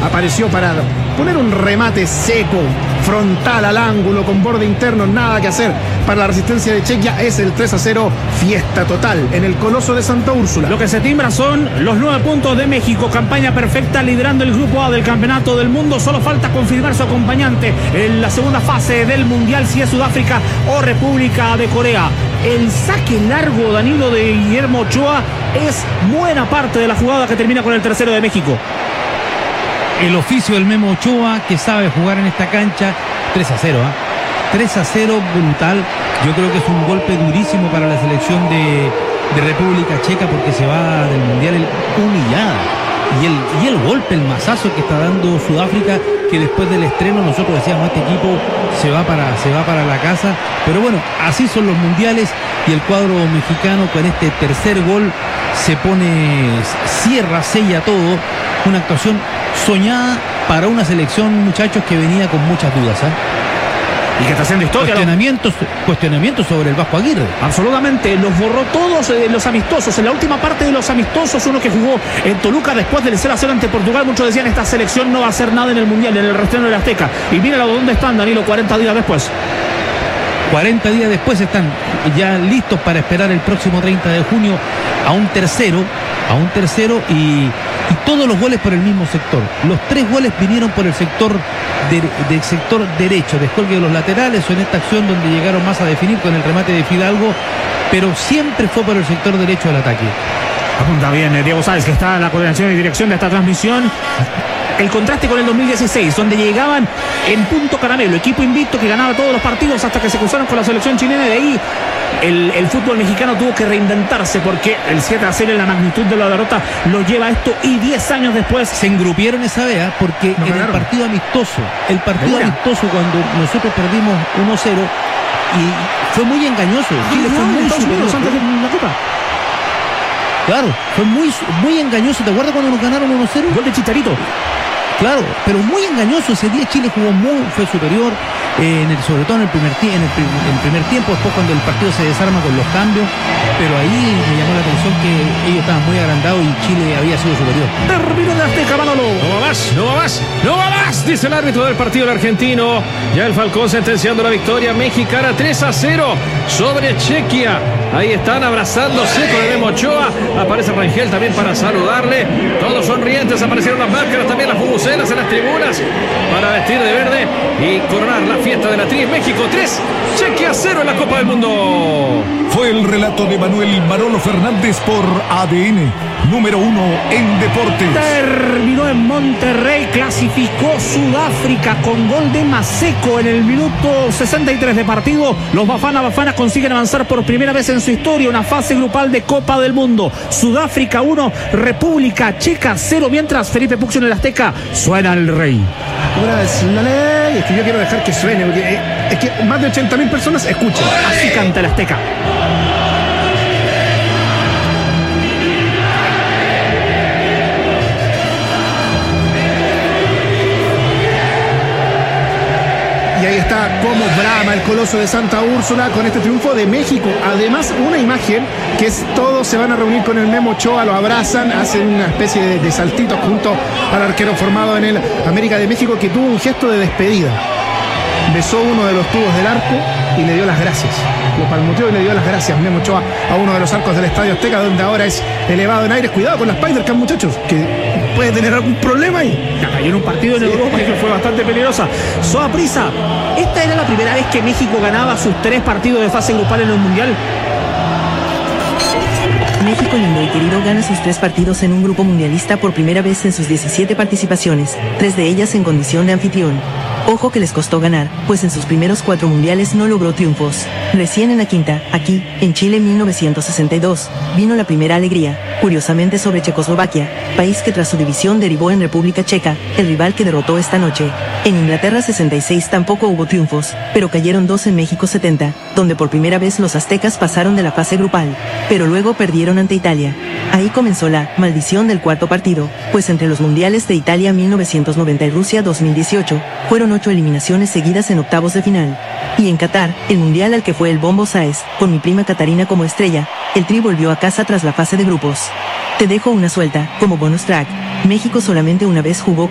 apareció para poner un remate seco, frontal al ángulo, con borde interno, nada que hacer para la resistencia de Chequia. Es el 3-0, fiesta total en el Coloso de Santa Úrsula. Lo que se timbra son los 9 puntos de México, campaña perfecta, liderando el grupo A del Campeonato del Mundo. Solo falta confirmar su acompañante en la segunda fase del Mundial, si es Sudáfrica o República de Corea. El saque largo, Danilo, de Guillermo Ochoa es buena parte de la jugada que termina con el tercero de México. El oficio del Memo Ochoa, que sabe jugar en esta cancha. 3-0, 3-0 brutal. Yo creo que es un golpe durísimo para la selección de República Checa, porque se va del Mundial humillada. Y el golpe, el mazazo que está dando Sudáfrica, que después del estreno nosotros decíamos, este equipo se va para la casa. Pero bueno, así son los mundiales, y el cuadro mexicano con este tercer gol se pone, cierra, sella todo. Una actuación soñada para una selección, muchachos, que venía con muchas dudas, y que está haciendo historia. Cuestionamientos sobre el Vasco Aguirre. Absolutamente, los borró todos los amistosos. En la última parte de los amistosos, uno que jugó en Toluca después del 0-0 ante Portugal, muchos decían, esta selección no va a hacer nada en el Mundial, en el reestreno del Azteca. Y míralo dónde están, Danilo, 40 días después. 40 días después están ya listos para esperar el próximo 30 de junio a un tercero y todos los goles por el mismo sector. Los 3 goles vinieron por el sector del sector derecho, descolgue de los laterales, o en esta acción donde llegaron más a definir con el remate de Fidalgo, pero siempre fue por el sector derecho del ataque. Apunta bien Diego Sáez, que está en la coordinación y dirección de esta transmisión. El contraste con el 2016, donde llegaban en punto caramelo, equipo invicto que ganaba todos los partidos hasta que se cruzaron con la selección chilena, y de ahí el fútbol mexicano tuvo que reinventarse, porque el 7-0 en la magnitud de la derrota lo lleva a esto, y 10 años después se engrupieron esa vez, porque en el partido amistoso cuando nosotros perdimos 1-0, y fue muy engañoso. Chile fue muy superior antes de la Copa. Claro, fue muy engañoso. ¿Te acuerdas cuando nos ganaron 1-0? Gol de Chicharito. Claro, pero muy engañoso. Ese día Chile fue superior, sobre todo en el primer tiempo, después cuando el partido se desarma con los cambios. Pero ahí me llamó la atención que ellos estaban muy agrandados y Chile había sido superior. Terminó de Azteca, Manolo. No va más, dice el árbitro del partido, el argentino. Ya el Falcón sentenciando la victoria mexicana 3-0 sobre Chequia. Ahí están abrazándose con el Memo Ochoa. Aparece Rangel también para saludarle. Todos sonrientes, aparecieron las máscaras, también las bubucelas en las tribunas para vestir de verde y coronar la fiesta de la Tri. México 3, Chequia 0 en la Copa del Mundo. Fue el relato de Manuel Manolo Fernández por ADN, número 1 en deportes. Terminó en Monterrey, clasificó Sudáfrica con gol de Maseco en el minuto 63 de partido. Los Bafana consiguen avanzar por primera vez en su historia una fase grupal de Copa del Mundo. Sudáfrica 1, República Checa 0, mientras Felipe Puccio en el Azteca suena el rey. Una es la ley, es que yo quiero dejar que suene, porque es que más de 80.000 personas escuchan. Así canta el Azteca. Y ahí está como brama el Coloso de Santa Úrsula con este triunfo de México. Además, una imagen que es todos se van a reunir con el Memo Ochoa, lo abrazan, hacen una especie de saltito junto al arquero formado en el América de México, que tuvo un gesto de despedida. Besó uno de los tubos del arco y le dio las gracias. Lo palmoteó y le dio las gracias Memo Ochoa a uno de los arcos del Estadio Azteca, donde ahora es elevado en aires. Cuidado con la Spider-Cam, muchachos, que puede tener algún problema ahí. Cayó en un partido en Europa que fue bastante peligrosa. Soa Prisa, ¿esta era la primera vez que México ganaba sus 3 partidos de fase grupal en el Mundial? México lindo y querido gana sus 3 partidos en un grupo mundialista por primera vez en sus 17 participaciones, 3 de ellas en condición de anfitrión. Ojo que les costó ganar, pues en sus primeros 4 mundiales no logró triunfos. Recién en la quinta, aquí, en Chile 1962, vino la primera alegría, curiosamente sobre Checoslovaquia, país que tras su división derivó en República Checa, el rival que derrotó esta noche. En Inglaterra 66 tampoco hubo triunfos, pero cayeron 2 en México 70, donde por primera vez los aztecas pasaron de la fase grupal, pero luego perdieron ante Italia. Ahí comenzó la maldición del cuarto partido, pues entre los mundiales de Italia 1990 y Rusia 2018, fueron 8 eliminaciones seguidas en octavos de final. Y en Qatar, el mundial al que fue el Bombo Sáez, con mi prima Catarina como estrella, el Tri volvió a casa tras la fase de grupos. Te dejo una suelta, como bonus track. México solamente una vez jugó